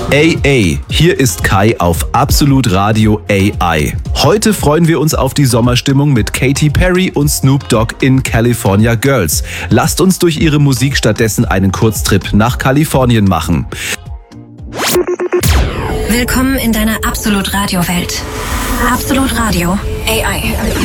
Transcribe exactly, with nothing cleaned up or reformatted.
Ey, ey, hier ist Kai auf Absolut Radio A I. Heute freuen wir uns auf die Sommerstimmung mit Katy Perry und Snoop Dogg in California Girls. Lasst uns durch ihre Musik stattdessen einen Kurztrip nach Kalifornien machen. Willkommen in deiner Absolut Radio Welt. Absolut Radio A I.